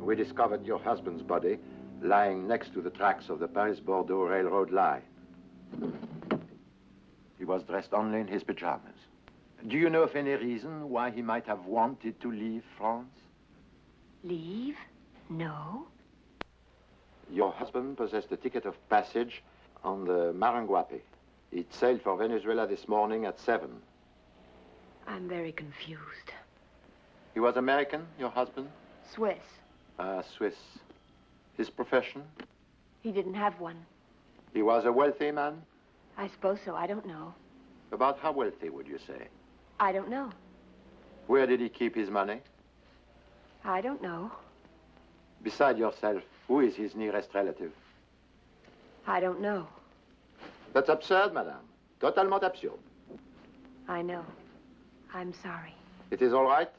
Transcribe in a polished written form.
we discovered your husband's body lying next to the tracks of the Paris-Bordeaux railroad line. He was dressed only in his pajamas. Do you know of any reason why he might have wanted to leave France? Leave? No. Your husband possessed a ticket of passage on the Maranguape. It sailed for Venezuela this morning at 7. I'm very confused. He was American, your husband? Swiss. Swiss. His profession? He didn't have one. He was a wealthy man? I suppose so. I don't know. About how wealthy, would you say? I don't know. Where did he keep his money? I don't know. Beside yourself, who is his nearest relative? I don't know. That's absurd, madame. Totalement absurde. I know. I'm sorry. It is all right.